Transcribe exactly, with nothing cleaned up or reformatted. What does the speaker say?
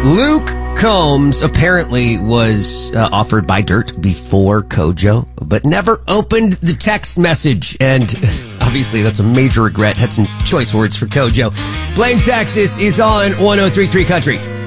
Luke Combs apparently was uh, offered by Dirt before Kojo, but never opened the text message. And obviously that's a major regret. Had some choice words for Kojo. Blame Texas is on one oh three point three Country.